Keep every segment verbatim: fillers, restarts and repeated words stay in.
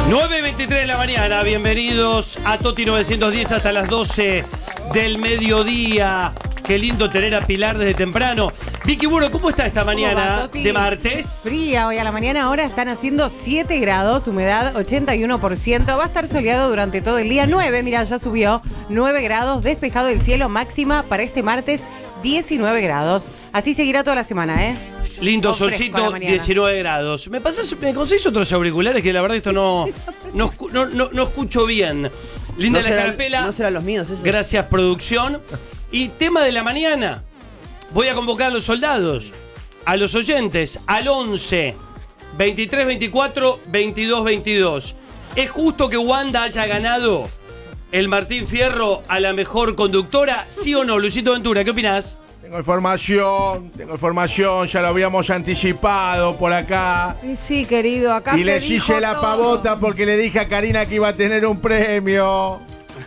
nueve veintitrés de la mañana, bienvenidos a Toti novecientos diez hasta las doce del mediodía. Qué lindo tener a Pilar desde temprano. Vicky Burro, ¿cómo está esta mañana va, de martes? Fría hoy a la mañana, ahora están haciendo siete grados, humedad ochenta y uno por ciento. Va a estar soleado durante todo el día. nueve, mira, ya subió. nueve grados, despejado el cielo, máxima para este martes diecinueve grados. Así seguirá toda la semana, ¿eh? Lindo Todo fresco a la solcito, mañana. diecinueve grados. ¿Me pasás, me conseguís otros auriculares? Que la verdad esto no, no, escu- no, no, no escucho bien. Linda No la será- carpela. no serán los míos, eso. Gracias, producción. Y tema de la mañana. Voy a convocar a los soldados, a los oyentes, al once, veintitrés, veinticuatro, veintidós, veintidós. ¿Es justo que Wanda haya ganado el Martín Fierro a la mejor conductora? ¿Sí o no, Luisito Ventura? ¿Qué opinás? Tengo información, tengo información, ya lo habíamos anticipado por acá. Y sí, querido, acá Y se le dijo hice la todo. pavota porque le dije a Karina que iba a tener un premio.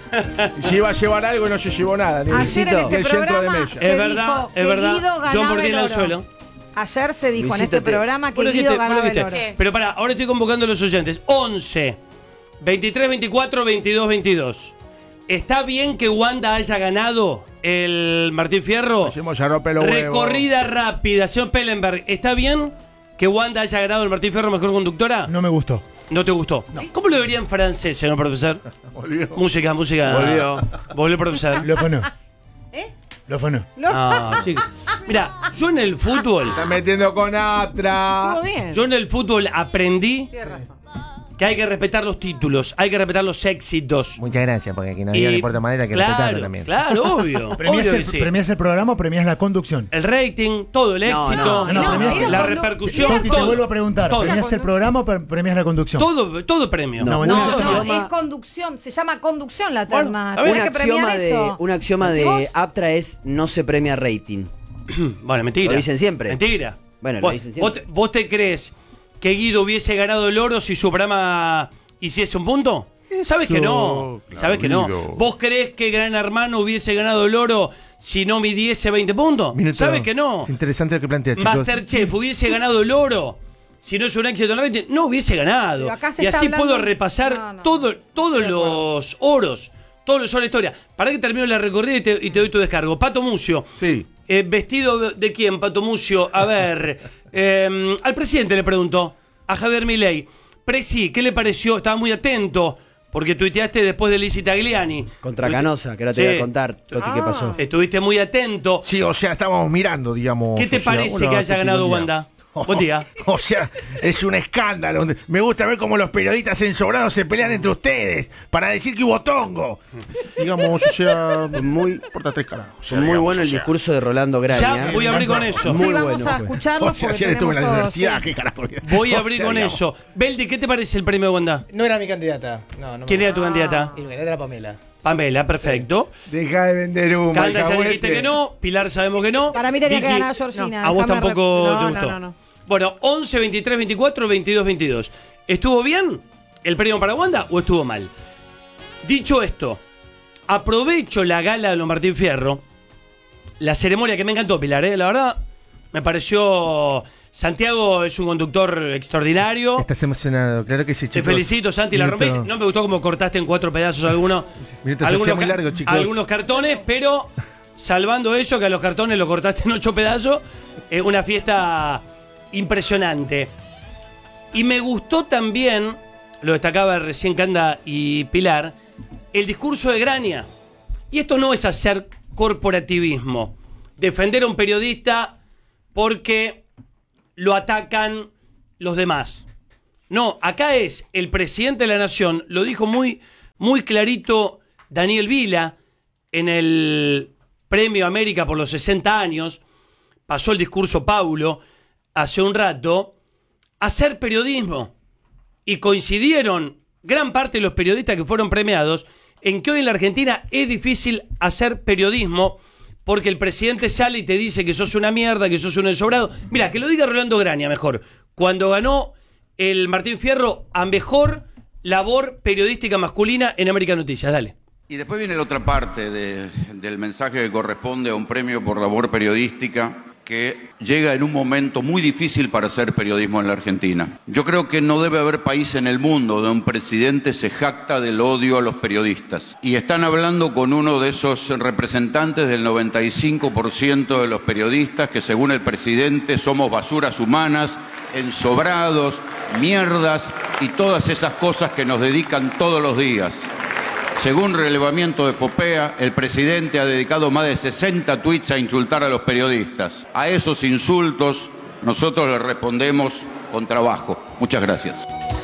Y se iba a llevar algo y no se llevó nada. ni Ayer en ni este el centro de programa mella. se Es verdad, dijo es que verdad. Guido John ganaba Bordiel el al oro. suelo. Ayer se dijo en Luisito, este te- programa que Vos lo Guido dijiste, vos lo ganaba el dijiste. oro. Pero pará, ahora estoy convocando a los oyentes. once, veintitrés, veinticuatro, veintidós, veintidós. ¿Está bien que Wanda haya ganado el Martín Fierro? Hacemos ya rompe los huevos. Recorrida rápida, señor Pellenberg. ¿Está bien que Wanda haya ganado el Martín Fierro mejor conductora? No me gustó. ¿No te gustó? ¿Cómo lo diría en francés, señor profesor? Volvió. Música, música. Volvió. Volvió, profesor. Lo fanó. ¿Eh? Lo fanó. Ah, sí. Mira, yo en el fútbol, Está metiendo con Atra. Estuvo bien. yo en el fútbol aprendí Tienes razón. que hay que respetar los títulos, hay que respetar los éxitos. Muchas gracias, porque aquí nos diga de Puerto Madera que claro, respetarlo también. claro, obvio. ¿Premiás obvio que el, sí. premiás el programa o premiás la conducción? El rating, todo, el No, éxito, no, no, premiás el- la condu- repercusión, Toti, te todo. vuelvo a preguntar. Todo. ¿Premiás el programa o pre- premiás la conducción? Todo, todo premio. No, No, entonces- no, axioma- es conducción, se llama conducción la Bueno, terna. a ver, Un Tenés que premiar axioma, de, eso. un axioma Si vos- de Aptra es no se premia rating. Bueno, mentira. Lo dicen siempre. Mentira. Bueno, lo vos, dicen vos siempre. te- ¿Vos te crees que Guido hubiese ganado el oro si su programa hiciese un punto? ¿Sabes que no? claro, ¿Sabes que no? Guido. ¿Vos crees que Gran Hermano hubiese ganado el oro si no midiese veinte puntos? Minuto. ¿Sabes que no? Es interesante lo que plantea, chicos. Masterchef hubiese ganado el oro si no es un éxito en el rating, no hubiese ganado. Pero acá se Y está así hablando- puedo repasar No, no. todo, todos Estoy de los oros, todos los oros de la historia. Para que termino la recorrida y te, y te doy tu descargo. Pato Mucio. Sí. Eh, ¿Vestido de quién, Pato Mucio? A ver, eh, al presidente le preguntó, a Javier Milei. Presi, ¿qué le pareció? Estaba muy atento, porque tuiteaste después de Lizzie Tagliani. Contra Tuite- Canosa, que ahora te Sí. voy a contar, Toti, qué pasó. Estuviste muy atento. Sí, o sea, estábamos mirando, digamos. ¿Qué te o sea, parece hola, que haya Toti, ganado buen día. Wanda? Buen día. O sea, es un escándalo. Me gusta ver cómo los periodistas ensobrados se pelean entre ustedes para decir que hubo tongo. Digamos, o sea, Fue muy, importa tres carajos. fue muy bueno el discurso de Rolando Graña. Ya voy a abrir con eso. Sí, Muy vamos bueno a fue. escucharlo O sea, porque ayer estuve en la tenemos todos, universidad, sí. qué carajo. Voy a O abrir sea, con digamos, eso. Beldi, ¿qué te parece el premio de Wanda? No era mi candidata. No, no ¿Quién me... era tu candidata? Y mi candidata era Pamela. Pamela, perfecto. Deja de vender humo. Canda ya alcahuete. dijiste que no. Pilar sabemos que no. Para mí tenía que Vicky, ganar Georgina. a vos déjame tampoco rep- te no, gustó. No, no, no. Bueno, once, veintitrés, veinticuatro, veintidós, veintidós. ¿Estuvo bien el premio para Wanda o estuvo mal? Dicho esto, aprovecho la gala de los Martín Fierro, la ceremonia que me encantó, Pilar, ¿eh? La verdad, me pareció... Santiago es un conductor extraordinario. Estás emocionado, claro que sí, Te chicos. felicito, Santi, la Minuto. rompí. No me gustó cómo cortaste en cuatro pedazos algunos, Minuto, se hacía muy ca- largo, chicos. algunos cartones, pero salvando eso, que a los cartones los cortaste en ocho pedazos, es una fiesta impresionante. Y me gustó también, lo destacaba recién Canda y Pilar, el discurso de Graña. Y esto no es hacer corporativismo, defender a un periodista porque lo atacan los demás. No, acá es el presidente de la Nación, lo dijo muy, muy clarito Daniel Vila en el Premio América por los sesenta años, pasó el discurso Paulo hace un rato, hacer periodismo. Y coincidieron gran parte de los periodistas que fueron premiados en que hoy en la Argentina es difícil hacer periodismo porque el presidente sale y te dice que sos una mierda, que sos un ensobrado. Mira, que lo diga Rolando Graña mejor. Cuando ganó el Martín Fierro a mejor labor periodística masculina en América Noticias. Dale. Y después viene la otra parte de- del mensaje que corresponde a un premio por labor periodística, que que llega en un momento muy difícil para hacer periodismo en la Argentina. Yo creo que no debe haber país en el mundo donde un presidente se jacta del odio a los periodistas. Y están hablando con uno de esos representantes del noventa y cinco por ciento de los periodistas que, según el presidente, somos basuras humanas, ensobrados, mierdas y todas esas cosas que nos dedican todos los días. Según relevamiento de FOPEA, el presidente ha dedicado más de sesenta tweets a insultar a los periodistas. A esos insultos nosotros le respondemos con trabajo. Muchas gracias.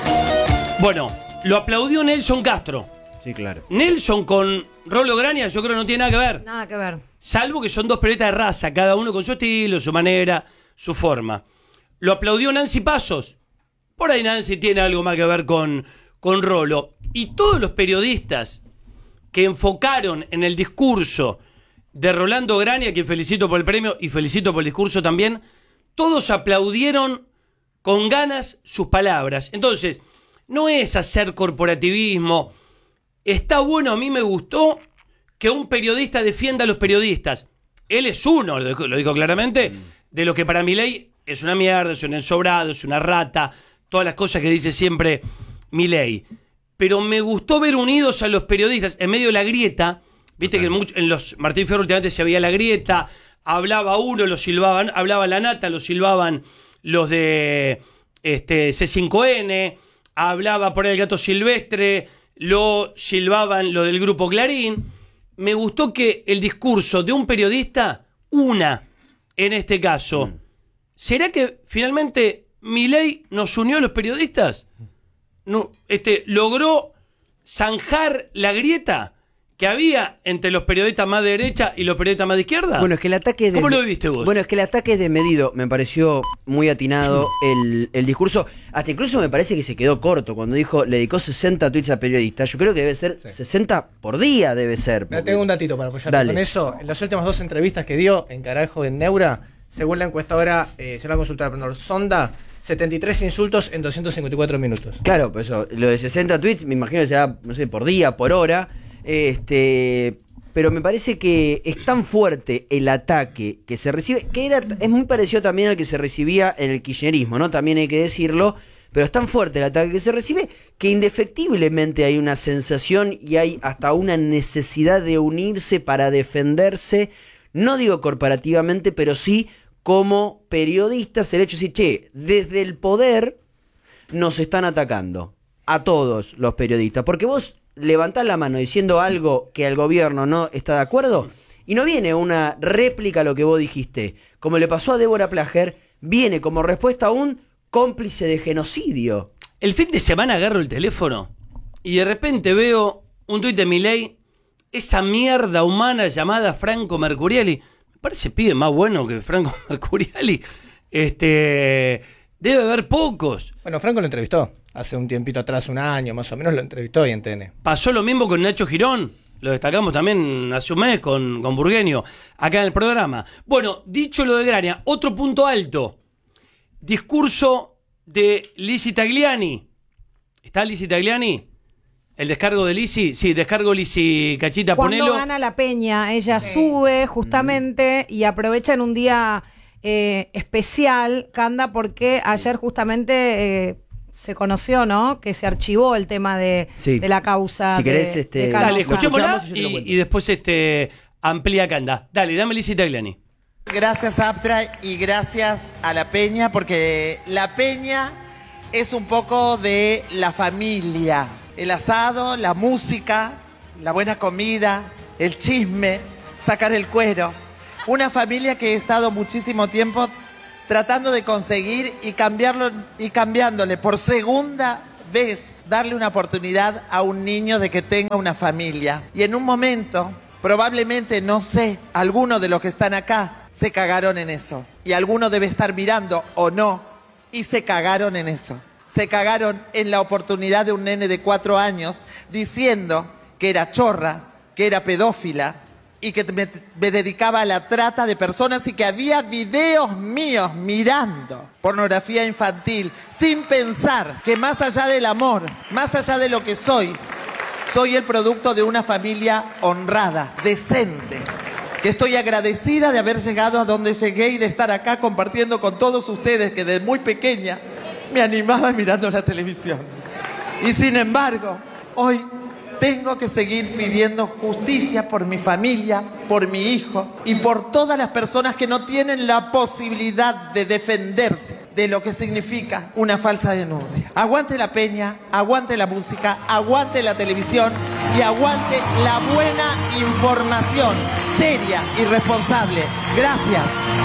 Bueno, lo aplaudió Nelson Castro. Sí, claro. Nelson con Rolo Graña yo creo que no tiene nada que ver. Nada que ver. Salvo que son dos periodistas de raza, cada uno con su estilo, su manera, su forma. Lo aplaudió Nancy Pasos. Por ahí Nancy tiene algo más que ver con, con Rolo. Y todos los periodistas que enfocaron en el discurso de Rolando Graña, a quien felicito por el premio y felicito por el discurso también, todos aplaudieron con ganas sus palabras. Entonces, no es hacer corporativismo. Está bueno, a mí me gustó que un periodista defienda a los periodistas. Él es uno, lo dijo, lo dijo claramente, de lo que para Milei es una mierda, es un ensobrado, es una rata, todas las cosas que dice siempre Milei. Pero me gustó ver unidos a los periodistas en medio de la grieta. Viste que en, mucho, en los Martín Fierro últimamente se veía la grieta, hablaba uno, lo silbaban, hablaba la nata, lo silbaban los de este, C cinco N, hablaba por ahí el Gato Silvestre, lo silbaban lo del Grupo Clarín. Me gustó que el discurso de un periodista una, en este caso. Mm. ¿Será que finalmente Milei nos unió a los periodistas? No, este, logró zanjar la grieta que había entre los periodistas más de derecha y los periodistas más de izquierda. Bueno, es que el ataque ¿Cómo de, lo viste vos? Bueno, es que el ataque es desmedido. Me pareció muy atinado el, el discurso. Hasta incluso me parece que se quedó corto cuando dijo, le dedicó sesenta tweets a periodistas. Yo creo que debe ser sí. sesenta por día, debe ser. Porque... Tengo un datito para apoyarte Dale. con eso. En las últimas dos entrevistas que dio en Carajo en Neura, según la encuestadora, eh, se la consultora Prenor Sonda, setenta y tres insultos en doscientos cincuenta y cuatro minutos. Claro, pues eso, lo de sesenta tweets, me imagino que será, no sé, por día, por hora. Este, pero me parece que es tan fuerte el ataque que se recibe, que era, es muy parecido también al que se recibía en el kirchnerismo, ¿no? También hay que decirlo, pero es tan fuerte el ataque que se recibe que indefectiblemente hay una sensación y hay hasta una necesidad de unirse para defenderse, no digo corporativamente, pero sí como periodistas, el hecho de decir, che, desde el poder nos están atacando a todos los periodistas, porque vos levantás la mano diciendo algo que el gobierno no está de acuerdo y no viene una réplica a lo que vos dijiste, como le pasó a Débora Plager, viene como respuesta a un cómplice de genocidio. El fin de semana agarro el teléfono y de repente veo un tuit de Milei, esa mierda humana llamada Franco Mercuriali. Me parece pibe más bueno que Franco Mercuriali. Este, debe haber pocos. Bueno, Franco lo entrevistó hace un tiempito atrás, un año más o menos, lo entrevistó ahí en T N. Pasó lo mismo con Nacho Girón. Lo destacamos también hace un mes con, con Burgueño, acá en el programa. Bueno, dicho lo de Graña, otro punto alto. Discurso de Lizzy Tagliani. ¿Está Lizzy Tagliani? ¿El descargo de Lizzy? Sí, descargo Lizzy, Cachita, Cuando ponelo. gana la Peña, ella sí. sube justamente mm. y aprovecha en un día eh, especial, Canda, porque ayer justamente... Eh, se conoció, ¿no? Que se archivó el tema de, sí. de la causa. Si querés, de, este, de dale, escuchémosla y, y después este amplía Canda. Dale, dame Lizzy Tagliani. Gracias, Aptra, y gracias a la Peña, porque la Peña es un poco de la familia. El asado, la música, la buena comida, el chisme, sacar el cuero. Una familia que he estado muchísimo tiempo tratando de conseguir y cambiarlo y cambiándole por segunda vez, darle una oportunidad a un niño de que tenga una familia. Y en un momento, probablemente, no sé, algunos de los que están acá se cagaron en eso. Y alguno debe estar mirando o no, y se cagaron en eso. Se cagaron en la oportunidad de un nene de cuatro años diciendo que era chorra, que era pedófila, y que me, me dedicaba a la trata de personas y que había videos míos mirando pornografía infantil sin pensar que más allá del amor, más allá de lo que soy, soy el producto de una familia honrada, decente, que estoy agradecida de haber llegado a donde llegué y de estar acá compartiendo con todos ustedes que desde muy pequeña me animaba mirando la televisión. Y sin embargo, hoy tengo que seguir pidiendo justicia por mi familia, por mi hijo y por todas las personas que no tienen la posibilidad de defenderse de lo que significa una falsa denuncia. Aguante la peña, aguante la música, aguante la televisión y aguante la buena información, seria y responsable. Gracias.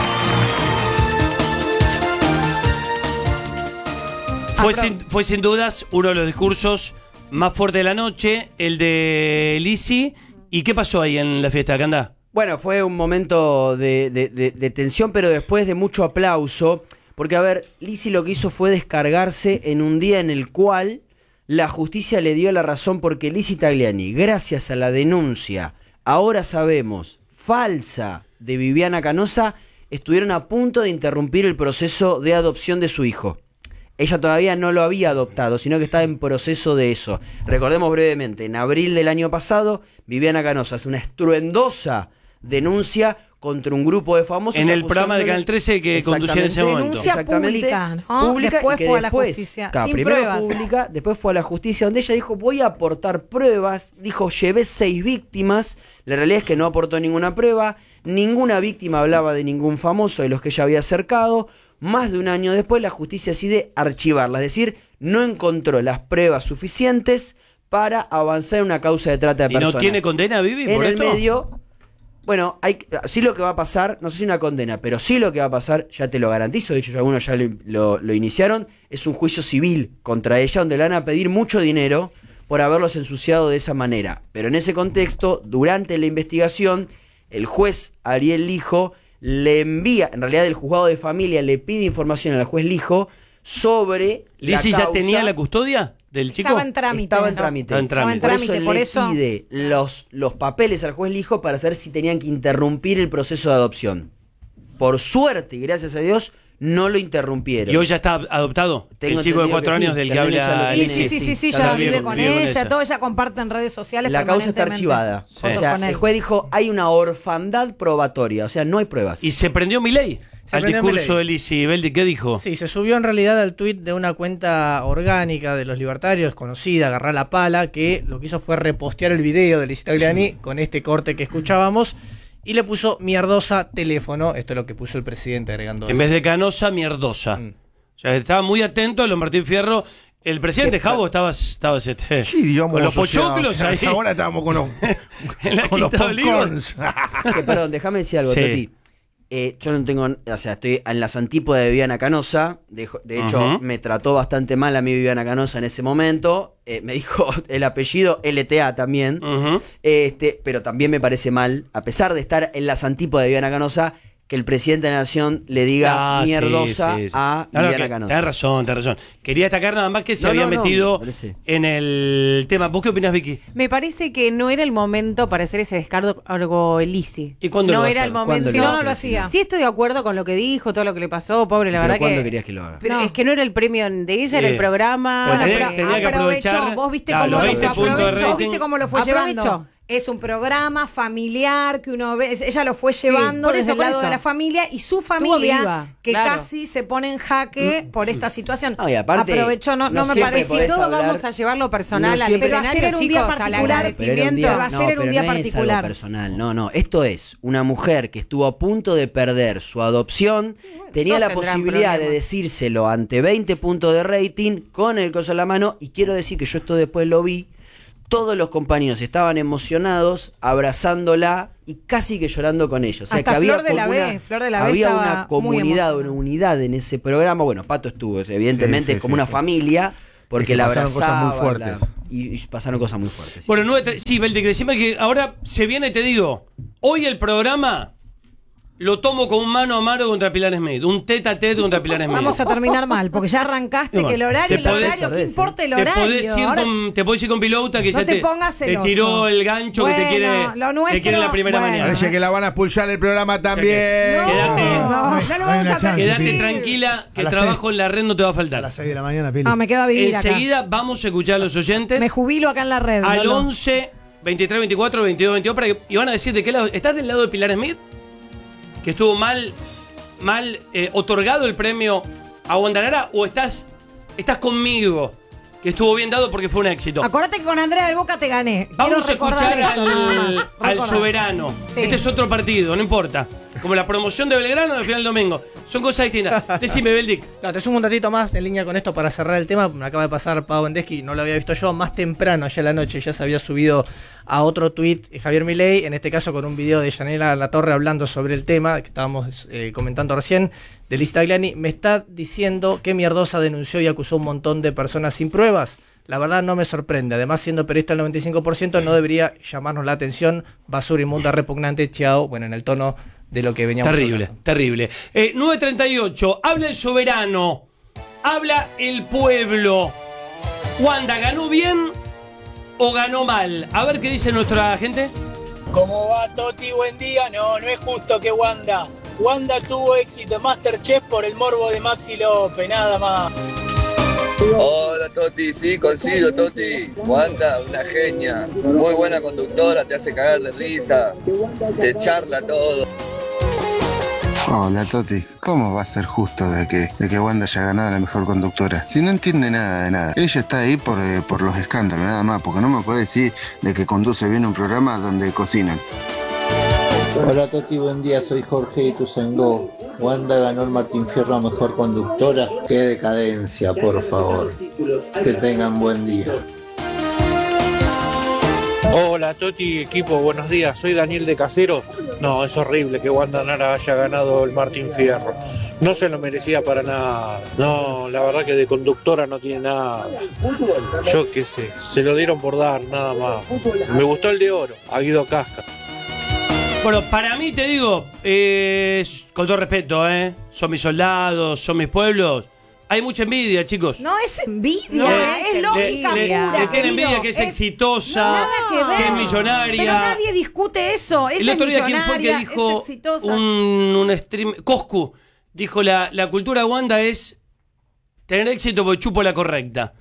Fue sin, fue sin dudas uno de los discursos más fuertes de la noche, el de Lizzy. ¿Y qué pasó ahí en la fiesta, Canda? Bueno, fue un momento de, de, de, de tensión, pero después de mucho aplauso. Porque, a ver, Lizzy lo que hizo fue descargarse en un día en el cual la justicia le dio la razón, porque Lizzy Tagliani, gracias a la denuncia, ahora sabemos, falsa, de Viviana Canosa, estuvieron a punto de interrumpir el proceso de adopción de su hijo. Ella todavía no lo había adoptado, sino que estaba en proceso de eso. Recordemos brevemente, en abril del año pasado, Viviana Canosa hace una estruendosa denuncia contra un grupo de famosos. En el programa de Canal trece que conducía en ese momento. Denuncia pública, ¿no? Pública, después y que fue a la después, justicia, claro, sin primero pruebas. pública, después fue a la justicia, donde ella dijo, voy a aportar pruebas. Dijo, llevé seis víctimas. La realidad es que no aportó ninguna prueba. Ninguna víctima hablaba de ningún famoso de los que ella había acercado. Más de un año después, la justicia decide archivarla, es decir, no encontró las pruebas suficientes para avanzar en una causa de trata de ¿Y personas. no tiene condena, Vivi, En por el esto? medio, bueno, hay, sí lo que va a pasar, no sé si una condena, pero sí lo que va a pasar, ya te lo garantizo, de hecho algunos ya lo, lo, lo iniciaron, es un juicio civil contra ella, donde le van a pedir mucho dinero por haberlos ensuciado de esa manera. Pero en ese contexto, durante la investigación, el juez Ariel Lijo le envía, en realidad el juzgado de familia le pide información al juez Lijo sobre ¿Lizzy la ya causa. tenía la custodia del chico? Estaba en trámite. Estaba en ¿no? trámite. Estaba en trámite. Estaba en Por trámite, eso por le eso. pide los, los papeles al juez Lijo para saber si tenían que interrumpir el proceso de adopción. Por suerte y gracias a Dios no lo interrumpieron. ¿Y hoy ya está adoptado? Tengo el chico de entendido cuatro que sí, años del que también ella habla lo Sí, tiene. sí, Lizzy. sí, sí, sí, está ya bien, vive con vive con ella, ella. todo ella comparte en redes sociales. La causa está permanentemente. archivada. Sí. O Fotos sea, con él. el juez dijo, hay una orfandad probatoria, o sea, no hay pruebas. Y se prendió Milei Se al prendió discurso Milei. de Lizzy. Beldi, ¿qué dijo? Sí, se subió en realidad al tuit de una cuenta orgánica de los libertarios, conocida, Agarrá la Pala, que lo que hizo fue repostear el video de Lizzy Tagliani con este corte que escuchábamos y le puso mierdosa teléfono. Esto es lo que puso el presidente agregando En eso. vez de canosa, mierdosa. Mm. O sea, estaba muy atento a lo Martín Fierro. El presidente Javo estaba, estaba este, Sí, digamos. con los o sea, pochoclos o sea, ahí. Ahora estábamos con los, En la con los Quinta de Olivos. popcorns. Que, perdón, déjame decir algo, Sí. Toti. Eh, yo no tengo, o sea, estoy en las antípodas de Viviana Canosa. De, de hecho, Ujú. me trató bastante mal a mí Viviana Canosa en ese momento. Eh, me dijo el apellido L T A también. Ujú. Este, pero también me parece mal, a pesar de estar en las antípodas de Viviana Canosa, que el presidente de la Nación le diga Ah, mierdosa sí, sí, sí. a No, no, Viviana que- Canosa. Tenés razón, tenés razón. Quería destacar nada más que se No, había no, no, metido me parece. en el tema. ¿Vos qué opinás, Vicky? Me parece que no era el momento para hacer ese descargo Lizzy. ¿Y cuándo no lo va a era hacer? el ¿Cuándo momento. lo Si va no, a no hacer? lo hacía. Sí estoy de acuerdo con lo que dijo, todo lo que le pasó, pobre, la ¿Pero verdad cuándo que... querías que lo haga? Pero No. es que no era el premio de ella, era Sí. el programa. Pero Bueno, tenía- pero tenía que aprovechó, aprovechar, vos viste claro, cómo los lo veinte fue puntos de aprovechó, vos rating. viste cómo lo fue Aprovechó. llevando. Es un programa familiar que uno ve, ella lo fue llevando por eso, desde el por lado eso. de la familia y su viva, familia que claro. casi se pone en jaque por esta situación. No, y aparte, Aprovechó, no, no no me siempre parece. Si podés todos hablar- vamos a llevarlo personal No al siempre- Pero ayer escenario, era un día chicos, al particular. Pero era un agradecimiento. día, Pero ayer era un pero día no es algo particular. personal, no, no. Esto es una mujer que estuvo a punto de perder su adopción, tenía todos la tendrán posibilidad de problemas. decírselo ante veinte puntos de rating con el coso en la mano, y quiero decir que yo esto después lo vi. Todos los compañeros estaban emocionados, abrazándola y casi que llorando con ellos. O sea, Hasta que había Flor de la como B, una, Flor de la B había estaba una muy comunidad, emocionada. una unidad en ese programa. Bueno, Pato estuvo, evidentemente, Sí, sí, es como sí, una sí. familia, porque Es que la pasaron abrazaban. cosas muy fuertes. la- y, y pasaron cosas muy fuertes. Bueno, nueve, sí, Beldi, que decime que ahora se viene, te digo, hoy el programa lo tomo con un mano a mano contra Pilar Smith, un tete a tete contra Pilar Smith. Vamos a terminar mal, porque ya arrancaste Bueno, que el horario, te el podés- horario, ¿qué importa el te horario? podés ir Ahora- con, te podés ir con Pilota que No ya te te, pongas te celoso. tiró el gancho que te Bueno, quiere, lo nuestro, te quiere en la primera bueno. mañana. Parece que la van a expulsar el programa también. No, Quédate. no, no lo Hay vamos una a chance, Quédate Pili. tranquila que A el las trabajo seis. en la red no te va a A faltar. las seis de la mañana, Pili. Ah, me quedo a vivir acá. Enseguida vamos a escuchar a los oyentes Me jubilo acá en la red. al Lolo. once veintitrés, veinticuatro, veintidós, veintidós para que, y van a decir de qué lado. ¿Estás del lado de Pilar Smith? Que estuvo mal, mal eh, otorgado el premio a Wanda Nara, o estás, estás conmigo, que estuvo bien dado porque fue un éxito. Acordate que con Andrea del Boca te gané. Vamos a escuchar esto, nada más. al, al Recordar. soberano. Sí. Este es otro partido, no importa. Como la promoción de Belgrano al final del domingo. Son cosas distintas. Decime, Beldic. No, te sumo un datito más en línea con esto para cerrar el tema. Me acaba de pasar Pau Vendeschi, no lo había visto yo, más temprano, ya en la noche, ya se había subido a otro tuit Javier Milei, en este caso con un video de Yanela Latorre hablando sobre el tema que estábamos eh, comentando recién, de Liz Tagliani. Me está diciendo que Mierdosa denunció y acusó a un montón de personas sin pruebas. La verdad no me sorprende. Además, siendo periodista el noventa y cinco por ciento, no debería llamarnos la atención. Basura inmunda, repugnante, chao. Bueno, en el tono de lo que veníamos Terrible, hablando. terrible. Eh, nueve treinta y ocho. Habla el soberano. Habla el pueblo. ¿Wanda ganó bien o ganó mal? A ver qué dice nuestra gente. ¿Cómo va, Toti? Buen día. No, no es justo que Wanda. Wanda tuvo éxito en Masterchef por el morbo de Maxi López, nada más. Hola Toti, sí, coincido Toti. Wanda, una genia, muy buena conductora, te hace cagar de risa, te charla todo. Hola Toti, ¿cómo va a ser justo de que, de que Wanda haya ganado la mejor conductora? Si no entiende nada de nada. Ella está ahí por, eh, por los escándalos, nada más, porque no me puede decir de que conduce bien un programa donde cocinan. Hola Toti, buen día, soy Jorge Ituzaingó. Wanda ganó el Martín Fierro a mejor conductora. Qué decadencia, por favor. Que tengan buen día. Hola Toti, equipo, buenos días. Soy Daniel de Casero. No, es horrible que Wanda Nara haya ganado el Martín Fierro. No se lo merecía para nada. No, la verdad que de conductora no tiene nada. Yo qué sé, se lo dieron por dar, nada más. Me gustó el de oro, a Guido Casca. Bueno, para mí te digo, eh, con todo respeto, ¿eh? Son mis soldados, son mis pueblos. Hay mucha envidia, chicos. No es envidia, No, es le- lógica le- pura. le tiene querido. envidia que es exitosa, nada que ver. que es millonaria. Pero nadie discute eso. Ella El otro es día, ¿quién fue millonaria, que dijo es exitosa. un, un stream? Coscu dijo: la, la cultura de Wanda es tener éxito porque chupo la correcta.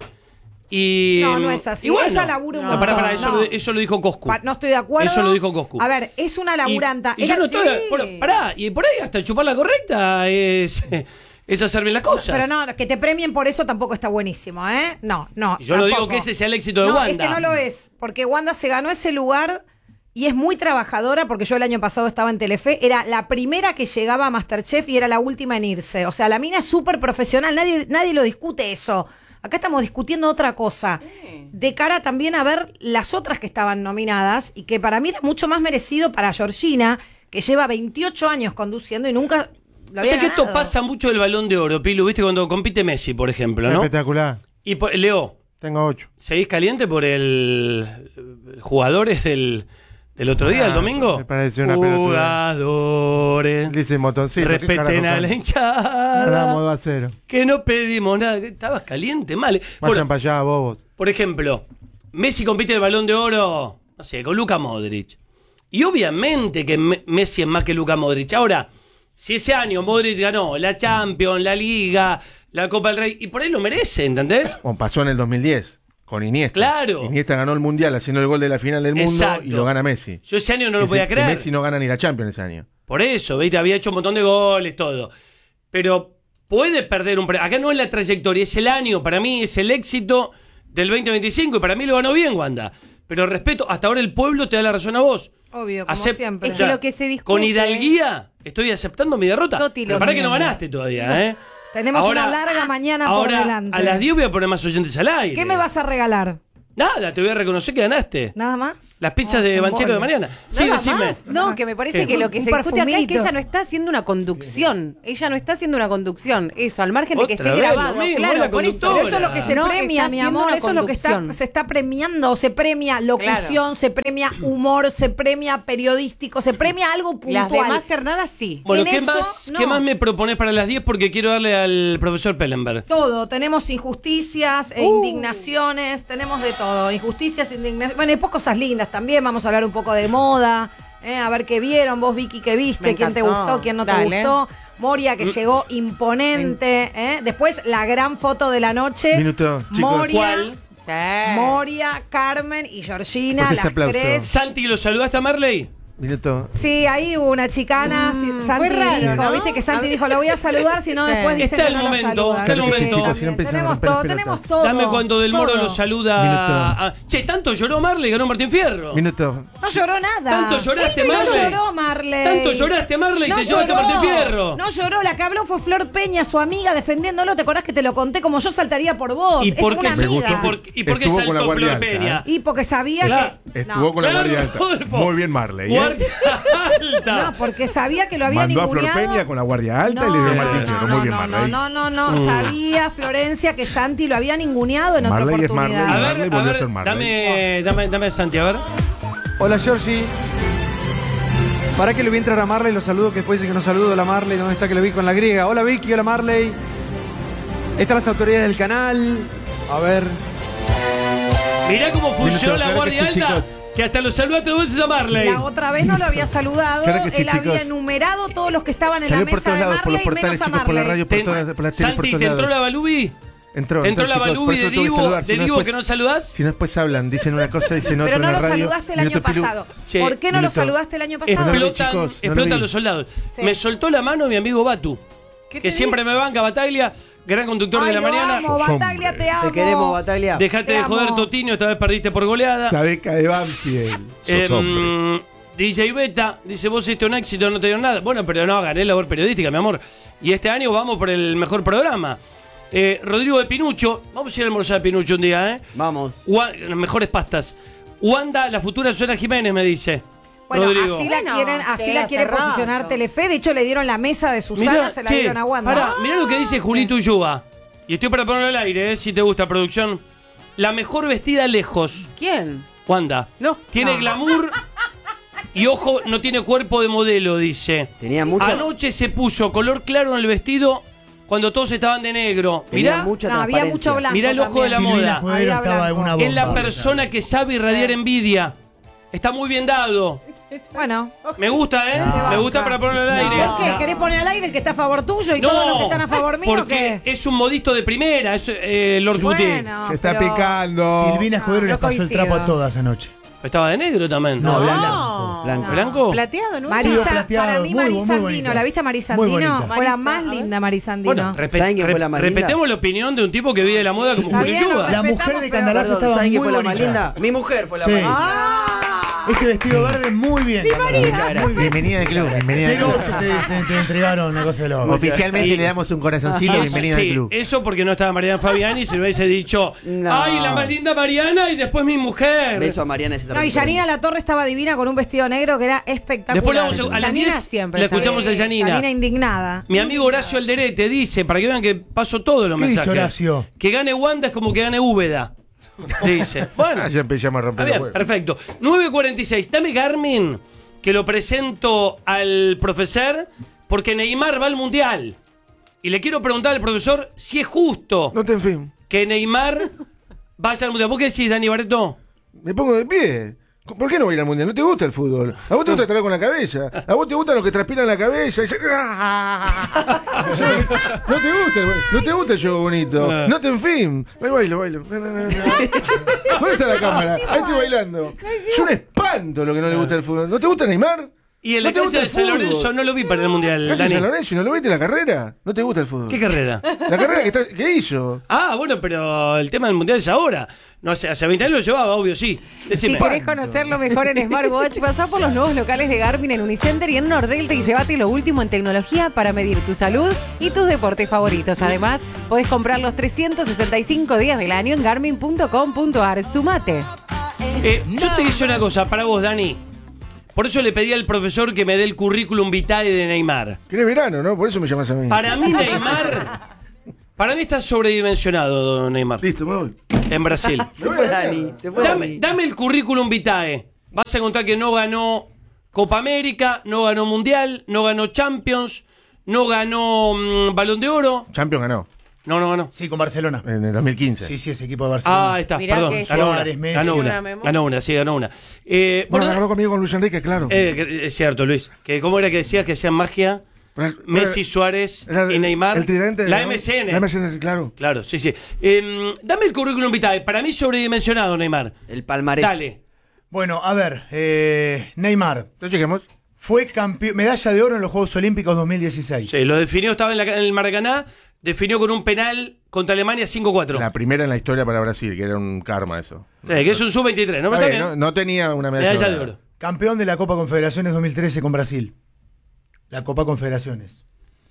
Y, No, no es así. y bueno, Ella labura un no, pará, pará, montón. eso, No. lo, eso lo dijo Coscu. Pa- no estoy de acuerdo. Eso lo dijo Coscu. A ver, es una laburanta. Y, y yo Era- no estoy. Bueno, pará, y por ahí hasta chupar la correcta es, es hacer bien las cosas. Pero no, que te premien por eso tampoco está buenísimo, ¿eh? No, no. Y yo no digo tampoco. que ese sea el éxito de no, Wanda. es que no lo es, porque Wanda se ganó ese lugar y es muy trabajadora, porque yo el año pasado estaba en Telefe, era la primera que llegaba a Masterchef y era la última en irse. O sea, la mina es súper profesional, nadie, nadie lo discute eso. Acá estamos discutiendo otra cosa. De cara también a ver las otras que estaban nominadas y que para mí era mucho más merecido para Georgina, que lleva veintiocho años conduciendo y nunca lo O había sea que esto ganado. pasa mucho del Balón de Oro, Pilu, ¿viste? Cuando compite Messi, por ejemplo, ¿no? Espectacular. Y por, Leo. Tengo ocho. ¿Seguís caliente por el eh, jugadores del, del otro día, Ah, el domingo? me parece una pelotudez. Jugadores. Dice motoncito. ¿qué Respeten carajo a la están? hinchada. Ganamos dos a cero. Que no pedimos nada. Estabas caliente, mal. Vayan Bueno, para allá, bobos. por ejemplo, Messi compite el Balón de Oro, no sé, con Luka Modric. Y obviamente que Me- Messi es más que Luka Modric. Ahora, si ese año Modric ganó la Champions, la Liga, la Copa del Rey, y por ahí lo merece, ¿entendés? Como pasó en el dos mil diez con Iniesta. Claro. Iniesta ganó el Mundial haciendo el gol de la final del mundo Exacto. y lo gana Messi. Yo ese año no lo Ese- podía que creer. Messi no gana ni la Champions ese año. Por eso, ¿viste? Había hecho un montón de goles, todo. Pero puede perder un premio. Acá no es la trayectoria, es el año. Para mí es el éxito del veinte veinticinco y para mí lo ganó bien, Wanda. Pero respeto, hasta ahora el pueblo te da la razón a vos. Obvio, como Acep- siempre. o sea, Es que lo que se discute- con hidalguía estoy aceptando mi derrota. Toti, Pero lo para que no mismo. ganaste todavía, ¿eh? Tenemos Ahora- una larga mañana por Ahora, delante. a las diez voy a poner más oyentes al aire. ¿Qué me vas a regalar? Nada, te voy a reconocer que ganaste. ¿Nada más? Las pizzas Oh, de un Banchero de bole. mañana. Sí, Nada decime. más. No, que me parece ¿Qué? que lo que Un se discute acá es que perfumito. ella no está haciendo una conducción. Ella no está haciendo una conducción. Eso, al margen de que Otra esté vez lo grabado. mismo, claro, es la por eso. conductora. Pero eso es lo que se No, premia, está mi haciendo amor. una Eso es lo que está, conducción. se está premiando. Se premia locución, se premia humor, se premia periodístico, se premia algo puntual. Las de Master nada sí. Bueno, En ¿qué eso, más, no. ¿qué más me propones para las diez? Porque quiero darle al profesor Pellenberg. Todo, tenemos injusticias e Uh. indignaciones, tenemos de todo, injusticias, indignaciones, bueno, hay cosas lindas también, vamos a hablar un poco de moda, eh, a ver qué vieron, vos Vicky, qué viste, Me quién te encantó. gustó, quién no te Dale. gustó, Moria que llegó imponente, eh. Después la gran foto de la noche, Minuto, chicos. Moria, ¿Cuál? Moria, Carmen y Georgina, ¿Por qué ese las aplauso? tres. Santi, ¿lo saludaste a Marley? Minuto. Sí, ahí hubo una chicana. Mm, Santi fue raro, dijo, ¿no? viste que Santi dijo, lo voy a saludar, si no Sí. después dicen Está que el no lo momento, saludan. está el Sí, momento. también. Si no empiezan a Tenemos romper las todo, pelotas. tenemos todo. Dame cuando Del Moro todo. lo saluda. Minuto. a- Che, tanto lloró Marley, ganó Martín Fierro. Minuto. No lloró nada. Tanto lloraste, No Marley. lloró, Marley. Tanto lloraste, Marley, No te llevaste a lloró. Martín Fierro. No lloró, la que habló fue Flor Peña, su amiga, defendiéndolo. ¿Te acordás que te lo conté? Como yo saltaría por vos. ¿Y Es por qué una se- amiga. ¿Y por, y por qué Estuvo con la saltó guardia Flor alta, Peña? Y porque sabía Claro. que. Estuvo no. con la Claro, guardia alta. Rodolfo. Muy bien, Marley. ¿eh? Guardia alta. No, porque sabía que lo había Mandó a Flor ninguneado. Peña con la guardia alta No, y le dio no, Martín no, Fierro. no, Muy bien, no, Marley. no, no, no, no. Mm. Sabía Florencia que Santi lo había ninguneado en otra Marley es oportunidad. Marley. A Marley ver, a volvió a ver, ser Marley. dame, dame, dame a Santi, a ver. Hola, Georgie. ¿Para que le voy a entrar a Marley? Lo saludo, que después dice que no saludo a la Marley. ¿Dónde está que lo vi con la griega? Hola, Vicky. Hola, Marley. Están las autoridades del canal. A ver. Mirá cómo funcionó Minuto, la claro guardia que sí, alta. chicos. Que hasta lo saludaste dos veces a Marley. La otra vez no lo había saludado. Claro que sí, Él había chicos. enumerado todos los que estaban en Salió la por mesa todos de lados, por los Marley, portales, menos a chicos, por la Marley. radio, por Ten- toda la, por la tele, por Santi, todos ¿te entró lados. la Balubi? Entró, ¿Entró la chicos, Balubi por de eso tuve que Divo, saludar, de si no Divo después- que no saludás? Si no después hablan, dicen una cosa, dicen otra Pero no en la lo radio. saludaste el año Minuto Pilú. pasado. Sí. ¿Por qué no lo Minuto. saludaste el año pasado? Explotan, chicos, no lo explotan vi. los soldados. Sí. Me soltó la mano mi amigo Batu, que siempre me banca, Bataglia, gran conductor Ay, de la lo mañana. amo, Sos Bataglia, hombre. te amo. Te queremos, Bataglia. Dejate Te de joder, amo. Totinho, esta vez perdiste por goleada. Sabeca de Banfield. Sos hombre. Em, D J Beta dice, vos hiciste un éxito, no te dieron nada. Bueno, pero no, gané la labor periodística, mi amor. Y este año vamos por el mejor programa. Eh, Rodrigo de Pinucho, vamos a ir a almorzar a Pinucho un día, ¿eh? Vamos. Gua- las mejores pastas. Wanda, la futura Susana Jiménez, me dice. Bueno, Rodrigo. así la Bueno, quieren, así sí, la hace quiere rato. posicionar Telefe. De hecho, le dieron la mesa de Susana, Mirá, se la che, dieron a Wanda. pará, mirá lo que dice Julito Ulluba. Y estoy para ponerlo al aire, ¿eh? Si te gusta, producción. La mejor vestida lejos. ¿Quién? Wanda. No. Tiene No. glamour y ojo, no tiene cuerpo de modelo, dice. Tenía mucho. Anoche se puso color claro en el vestido cuando todos estaban de negro. Tenía Mirá, mucha No, había transparencia. mucho blanco. mirá el ojo de la también. Silvina moda. Escudero Había estaba blanco. en una Es la bomba. persona que sabe irradiar envidia. Está muy bien dado. Bueno. Me gusta, ¿eh? No. Me gusta para ponerlo al aire. ¿Por qué? ¿Querés poner al aire el que está a favor tuyo y todos los que están a favor mío? porque ¿Qué? es un modisto de primera, es eh, Lord Guti. Bueno, Se está pero- picando. Silvina Escudero No, les no pasó el coincido. trapo a todas anoche. Estaba de negro también. No, No. blanco. Blanco. ¿Blanco? Plateado, ¿no? Marisa, Sí, plateado, para mí muy bu- muy Marisandino, bonita. ¿la viste a Muy Marisandino? bonita. Fue la Marisa, más a ver. linda Marisandino. Bueno, respe- ¿Saben quién fue la re- más linda? respetemos la opinión de un tipo que vive la moda como Está Julio bien, Yuba. La mujer respetamos, de pero- Candelazo Perdón, estaba ¿saben muy quién fue la más bonita. linda? Mi mujer fue la Sí. más linda. ¡Ah! Ese vestido verde muy bien. Muchas Candelazo. gracias. Muy bien. Bienvenida al club. Bienvenida al cero club. ocho te, te- te entregaron una cosa de loco. Oficialmente le damos un corazoncito. Eso, Bienvenida al sí, club. eso porque no estaba Mariana Fabiani, se le hubiese dicho, No. ay, la más linda Mariana y después mi mujer. Beso a Mariana ese No, y Yanina La Torre estaba divina con un vestido negro que era espectacular. Después le vamos a, a las Yanina diez siempre le está escuchamos a Sí, Yanina. Yanina indignada. Mi amigo Horacio Alderete dice, para que vean que paso todos los ¿Qué dice mensajes. Horacio? Que gane Wanda es como que gane Úbeda. Dice. Bueno, Ah, ya empezamos a está romper bien, los huevos. perfecto. nueve cuarenta y seis. Dame Garmin, que lo presento al profesor, porque Neymar va al Mundial. Y le quiero preguntar al profesor si es justo No te enfim. que Neymar vaya al Mundial. ¿Vos qué decís, Dani Barreto? Me pongo de pie. ¿Por qué no voy a ir al mundial? ¿No te gusta el fútbol? ¿A vos te gusta estar con la cabeza? ¿A vos te gustan los que transpiran la cabeza? Y se- ¿No te gusta? el- ¿No te gusta el juego bonito? No te enfim. Ahí bailo, bailo. No, no, no, no. ¿Dónde está la cámara? Ahí estoy bailando. Es un espanto lo que no le gusta el fútbol. ¿No te gusta Neymar? Y en ¿No la te cancha gusta de el San fútbol? Lorenzo no lo vi para el Mundial, ¿Cancha de Dani. San Lorenzo? ¿Y no lo viste la carrera? ¿No te gusta el fútbol? ¿Qué carrera? La carrera que, está, que hizo. Ah, bueno, pero el tema del Mundial es ahora. No sé, hace veinte años lo llevaba, obvio, sí. Decime. Si querés conocerlo mejor en Smartwatch, pasá por los nuevos locales de Garmin en Unicenter y en Nordelta y llévate lo último en tecnología para medir tu salud y tus deportes favoritos. Además, podés comprar los trescientos sesenta y cinco días del año en garmin punto com punto ar. Sumate. Eh, yo te hice una cosa para vos, Dani. Por eso le pedí al profesor que me dé el currículum vitae de Neymar. Querés verano, ¿no? Por eso me llamas a mí. Para mí, Neymar. Para mí está sobredimensionado, Neymar. Listo, me voy. En Brasil. Se fue Dani. Se fue Dame, Dani. dame el currículum vitae. Vas a contar que no ganó Copa América, no ganó Mundial, no ganó Champions, no ganó mm, Balón de Oro. Champions ganó. No, no ganó. Sí, con Barcelona. En el dos mil quince. Sí, sí, ese equipo de Barcelona. Ah, ahí está, Mirá perdón. que Ganó una. Suárez, Messi. Ganó Una una. memoria. Ganó una, sí, ganó una. Eh, Bueno, bueno, ganó conmigo con Luis Enrique, claro. eh, que- es cierto, Luis. Que ¿Cómo era que decías que hacían magia? Messi, Suárez y Neymar. El tridente. La ¿no? M C N. La M C N, claro. Claro, sí, sí. Eh, dame el currículum vitae. Para mí sobredimensionado, Neymar. El palmarés. Dale. Bueno, a ver, eh, Neymar. Lo chequemos. Fue campeón, medalla de oro en los Juegos Olímpicos dos mil dieciséis. Sí, lo definió, estaba en, la, en el Maracaná, definió con un penal contra Alemania cinco cuatro. La primera en la historia para Brasil, que era un karma eso. Eh, que es un sub veintitrés, ¿no? Está Está bien, bien. no, no tenía una medalla, Medalla de oro. Campeón de la Copa Confederaciones dos mil trece con Brasil. La Copa Confederaciones.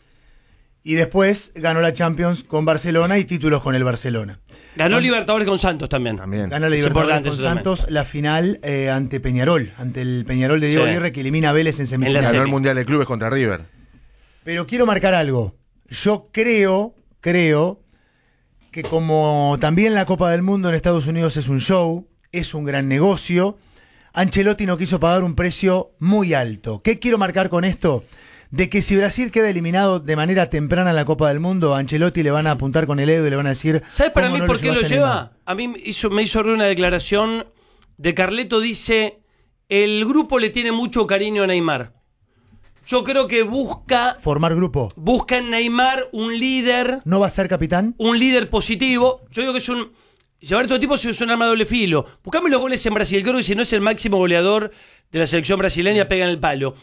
Y después ganó la Champions con Barcelona y títulos con el Barcelona. Ganó Con- Libertadores con Santos también. También. Gana la Es Libertadores importante con eso también. Santos la final eh, ante Peñarol, ante el Peñarol de Diego Sí. Aguirre, que elimina a Vélez en En la semifinal. Ganó semi. el Mundial de Clubes contra River. Pero quiero marcar algo. Yo creo, creo que como también la Copa del Mundo en Estados Unidos es un show, es un gran negocio, Ancelotti no quiso pagar un precio muy alto. ¿Qué quiero marcar con esto? De que si Brasil queda eliminado de manera temprana en la Copa del Mundo, a Ancelotti le van a apuntar con el dedo y le van a decir... ¿Sabes para ¿cómo mí no por qué lo llevaste a Neymar? lleva? A mí me hizo, me hizo reír una declaración de Carleto, dice, el grupo le tiene mucho cariño a Neymar. Yo creo que busca, Formar grupo. busca en Neymar un líder, ¿No va a ser capitán? un líder positivo. Yo digo que es un... Llevar todo tipo es un arma de doble filo. Buscame los goles en Brasil. Creo que si no es el máximo goleador de la selección brasileña, pega en el palo.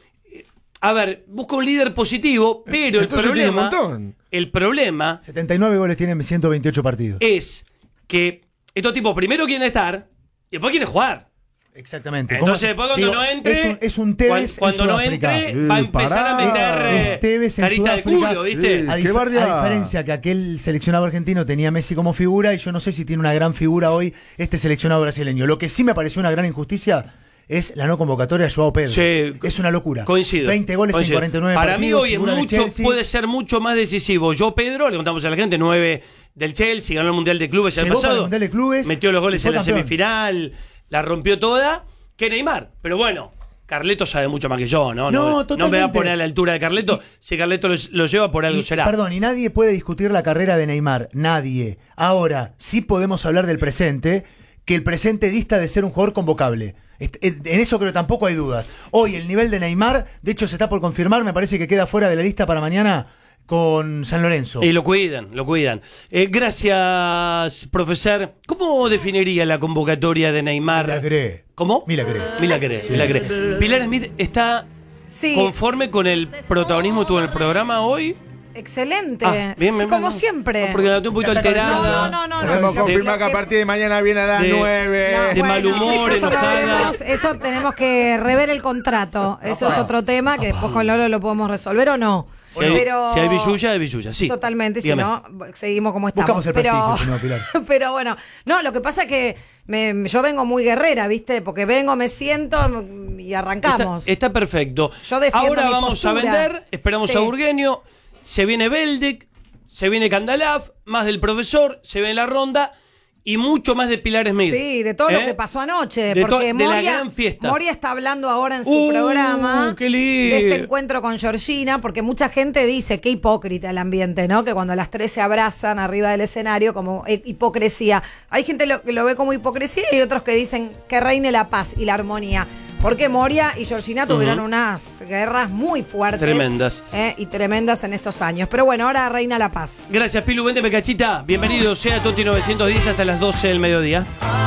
A ver, busca un líder positivo, pero el Entonces tiene un problema... montón. El problema setenta y nueve goles tiene en ciento veintiocho partidos. es que estos tipos primero quieren estar y después quieren jugar. Exactamente. Entonces, después cuando Digo, no entre, Es un, es un Tevez cuan- cuando en no Sudáfrica. entre, va a empezar a meter eh, Es Tevez en carita de Sudáfrica. culo, ¿viste? A, Qué dif- bardeada. a diferencia que aquel seleccionado argentino tenía a Messi como figura, y yo no sé si tiene una gran figura hoy este seleccionado brasileño. Lo que sí me pareció una gran injusticia es la no convocatoria de Joao Pedro. Sí, es una locura. Coincido. veinte goles coincido. en cuarenta y nueve Para partidos. mí hoy es figura de mucho, Chelsea. puede ser mucho más decisivo. Yo, Pedro, le contamos a la gente, nueve del Chelsea, ganó el Mundial de Clubes el Llegó para el pasado. Mundial de Clubes metió los y goles fue en la campeón. semifinal, la rompió toda, que Neymar. Pero bueno, Carleto sabe mucho más que yo, ¿no? No, no, no me va a totalmente. poner a la altura de Carleto. Si Carleto lo, lo lleva por algo Y, será. Perdón, y nadie puede discutir la carrera de Neymar. Nadie. Ahora, sí podemos hablar del presente, que el presente dista de ser un jugador convocable. Est- En eso creo que tampoco hay dudas. Hoy el nivel de Neymar, de hecho se está por confirmar, me parece que queda fuera de la lista para mañana con San Lorenzo. Y lo cuidan, lo cuidan. Eh, gracias, profesor. ¿Cómo definiría la convocatoria de Neymar? Milagre. ¿Cómo? Milagre. Milagre, Milagre. Pilar Smith está Sí. conforme con el protagonismo que tuvo en el programa hoy. Excelente. Ah, bien, Sí, bien, como bien. siempre. No, porque la tengo un poquito Ya está alterada. No, no, no, no. Podemos no. confirmar Lo que a que- partir de mañana viene a las De- nueve. de Bueno, mal humor, eso, lo enojada. vemos, eso tenemos que rever el contrato. Eso es otro tema que después con Lolo lo podemos resolver o no. Si hay, Pero si hay billulla, hay billulla, sí. totalmente, Dígame. si no, seguimos como estamos. Buscamos el pero, prestigio, si no, Pilar. pero bueno, no, lo que pasa es que me- yo vengo muy guerrera, ¿viste? Porque vengo, me siento y arrancamos. Está, está perfecto. Yo defiendo Ahora mi vamos a postura. vender, esperamos Sí. a Burgueño, se viene Beldek, se viene Candalaf, más del profesor, se viene la ronda y mucho más de Pilar Smith. Sí, de todo lo ¿Eh? que pasó anoche. De to- porque de la Moria, gran fiesta. Moria está hablando ahora en su Uh, programa qué lindo. de este encuentro con Georgina, porque mucha gente dice qué hipócrita el ambiente, ¿no? Que cuando las tres se abrazan arriba del escenario, como eh, hipocresía. Hay gente lo- que lo ve como hipocresía y otros que dicen que reine la paz y la armonía. Porque Moria y Georgina tuvieron Ujú. unas guerras muy fuertes. Tremendas. eh, y tremendas en estos años. Pero bueno, ahora reina la paz. Gracias, Pilu. Vente, Cachita. Bienvenido sea Toti novecientos diez hasta las doce del mediodía.